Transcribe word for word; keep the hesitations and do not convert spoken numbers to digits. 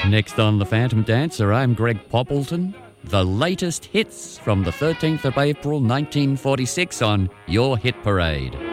Next on The Phantom Dancer, I'm Greg Poppleton. The latest hits from the thirteenth of April nineteen forty-six on Your Hit Parade.